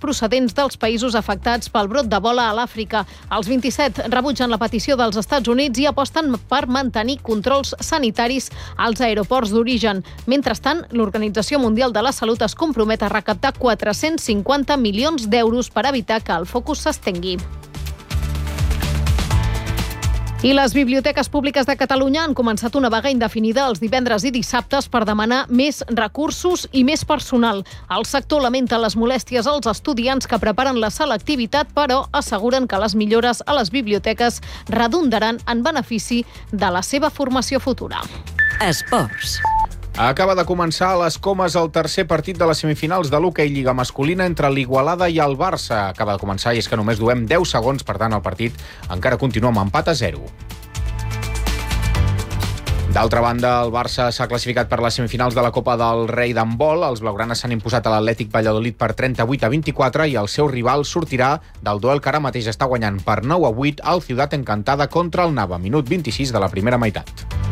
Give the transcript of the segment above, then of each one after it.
procedents dels països afectats pel brot d'Ebola a l'Àfrica. Els 27 rebutgen la petició dels Estats Units i aposten per mantenir controls sanitaris als aeroports d'origen. Mentrestant, l'Organització Mundial de la Salut es compromet a recaptar 450 milions d'euros per evitar que el focus s'estengui. I les biblioteques públiques de Catalunya han començat una vaga indefinida els divendres i dissabtes per demanar més recursos i més personal. El sector lamenta les molèsties als estudiants que preparen la selectivitat, però asseguren que les millores a les biblioteques redundaran en benefici de la seva formació futura. Esports. Acaba de començar a les Comes el tercer partit de les semifinals de l'hoquei Lliga masculina entre l'Igualada i el Barça. Acaba de començar i és que només duem 10 segons, per tant el partit encara continua amb empat a 0. D'altra banda, el Barça s'ha classificat per les semifinals de la Copa del Rei d'handbol. Els blaugranes s'han imposat a l'Atlètic Valladolid per 38-24 i el seu rival sortirà del duel que ara mateix està guanyant per 9-8 al Ciutat Encantada contra el Nava, minut 26 de la primera meitat.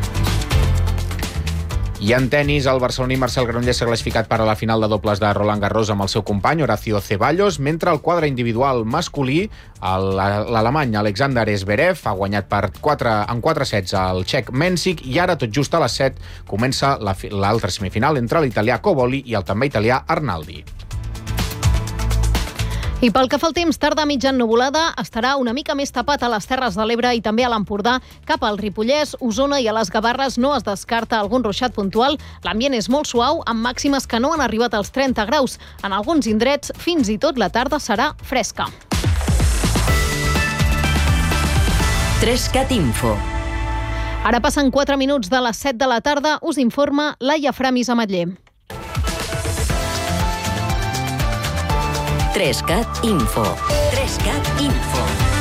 I en tenis, el barceloní Marcel Granollers s'ha classificat per a la final de dobles de Roland Garros amb el seu company Horacio Ceballos, mentre el quadre individual masculí, l'alemany Alexander Zverev ha guanyat en 4 sets al txec Mensik i ara, tot just a les 7, comença l'altra semifinal entre l'italià Coboli i el també italià Arnaldi. I pel que fa al temps, tarda mitja ennuvolada, estarà una mica més tapat a les Terres de l'Ebre i també a l'Empordà. Cap al Ripollès, Osona i a les Gavarres no es descarta algun ruixat puntual. L'ambient és molt suau, amb màximes que no han arribat als 30 graus. En alguns indrets, fins i tot la tarda serà fresca. 3CAT Info. Ara passen 4 minuts de les 7 de la tarda. Us informa Laia Framis Ametller. 3CAT Info. 3CAT Info.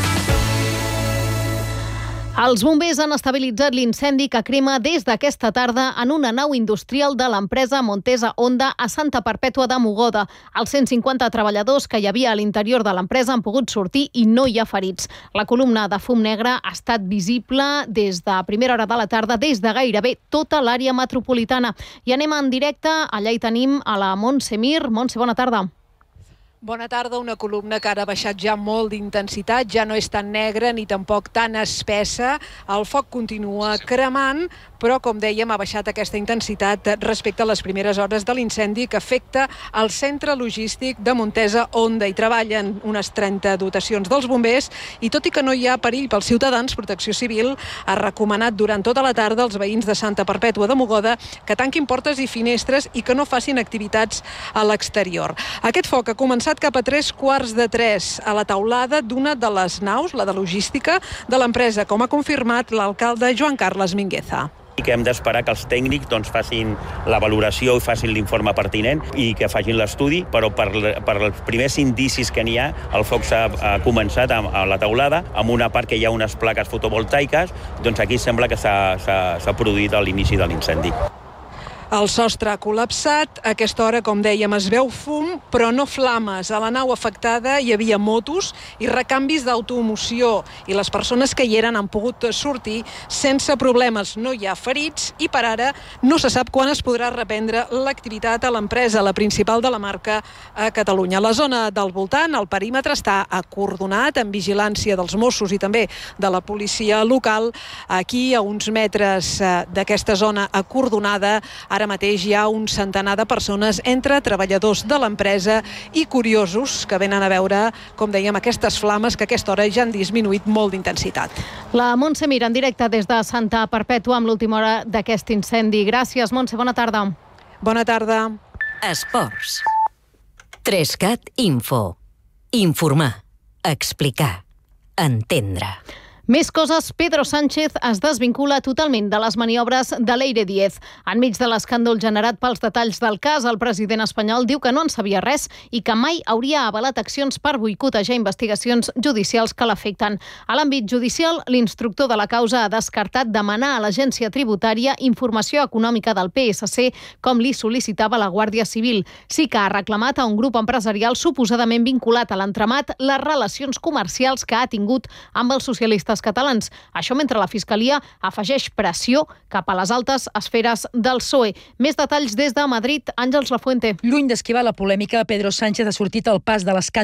Els bombers han estabilitzat l'incendi que crema des d'aquesta tarda en una nau industrial de l'empresa Montesa Honda a Santa Perpètua de Mogoda. Els 150 treballadors que hi havia a l'interior de l'empresa han pogut sortir i no hi ha ferits. La columna de fum negre ha estat visible des de primera hora de la tarda, des de gairebé tota l'àrea metropolitana. I anem en directe, allà hi tenim a la Montse Mir. Montse, bona tarda. Bona tarda, una columna que ara ha baixat ja molt d'intensitat, ja no és tan negra ni tampoc tan espessa. El foc continua cremant, però, com dèiem, ha baixat aquesta intensitat respecte a les primeres hores de l'incendi que afecta el centre logístic de Montesa Honda. Hi treballen unes 30 dotacions dels bombers i, tot i que no hi ha perill pels ciutadans, Protecció Civil ha recomanat durant tota la tarda als veïns de Santa Perpètua de Mogoda que tanquin portes i finestres i que no facin activitats a l'exterior. Aquest foc ha començat cap a 3:15 a la teulada d'una de les naus, la de logística, de l'empresa, com ha confirmat l'alcalde Joan Carles Mingueza. I que hem d'esperar que els tècnics facin la valoració i facin l'informe pertinent i que facin l'estudi, però per els primers indicis que n'hi ha, el foc s'ha començat a la teulada, amb una part que hi ha unes plaques fotovoltaiques, doncs aquí sembla que s'ha produït l'inici de l'incendi. El sostre ha col·lapsat. A aquesta hora, com dèiem, es veu fum, però no flames. A la nau afectada hi havia motos i recanvis d'automoció i les persones que hi eren han pogut sortir sense problemes. No hi ha ferits i per ara no se sap quan es podrà reprendre l'activitat a l'empresa, la principal de la marca a Catalunya. La zona del voltant, el perímetre, està acordonat amb vigilància dels Mossos i també de la policia local. Aquí, a uns metres d'aquesta zona acordonada, ara mateix hi ha un centenar de persones entre treballadors de l'empresa i curiosos que venen a veure, com dèiem, aquestes flames que a aquesta hora ja han disminuït molt d'intensitat. La Montse Mir en directe des de Santa Perpètua amb l'última hora d'aquest incendi. Gràcies, Montse. Bona tarda. Bona tarda. Esports. 3CAT Info. Informar. Explicar. Entendre. Més coses, Pedro Sánchez es desvincula totalment de les maniobres de Leire Díez. Enmig de l'escàndol generat pels detalls del cas, el president espanyol diu que no en sabia res i que mai hauria avalat accions per boicotejar investigacions judicials que l'afecten. A l'àmbit judicial, l'instructor de la causa ha descartat demanar a l'Agència Tributària informació econòmica del PSC com li sol·licitava la Guàrdia Civil. Sí que ha reclamat a un grup empresarial suposadament vinculat a l'entramat les relacions comercials que ha tingut amb els socialistes catalans. Això mentre la Fiscalia afegeix pressió cap a les altes esferes del PSOE. Més detalls des de Madrid, Àngels Lafuente. Lluny d'esquivar la polèmica, Pedro Sánchez ha sortit al pas de l'escàndol